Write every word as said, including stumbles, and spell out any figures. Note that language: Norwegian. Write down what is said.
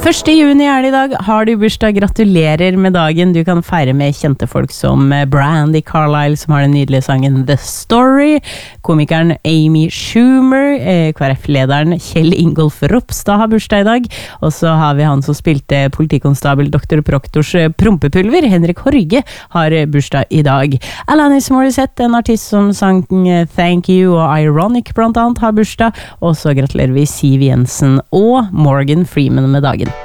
første juni er det i dag. Har du bursdag, gratulerer med dagen. Du kan feire med kjente folk som Brandy Carlisle, som har den nydelige sangen The Story, komikeren Amy Schumer, K R F-lederen Kjell Ingolf Ropstad har bursdag i dag, og så har vi han som spilte politikonstabel doktor Proktors prompepulver, Henrik Horge, har bursdag i dag. Alanis Morissette, en artist som sang Thank You og Ironic blant annet, har bursdag, og så gratulerer vi Siv Jensen og Morgan Freeman med dagen.